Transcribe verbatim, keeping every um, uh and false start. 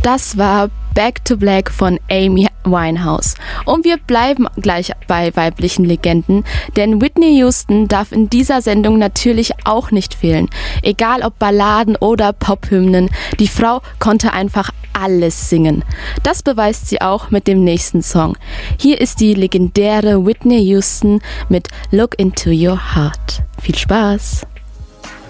Das war Back to Black von Amy Winehouse. Und wir bleiben gleich bei weiblichen Legenden, denn Whitney Houston darf in dieser Sendung natürlich auch nicht fehlen. Egal ob Balladen oder Pophymnen, die Frau konnte einfach alles singen. Das beweist sie auch mit dem nächsten Song. Hier ist die legendäre Whitney Houston mit Look into Your Heart. Viel Spaß!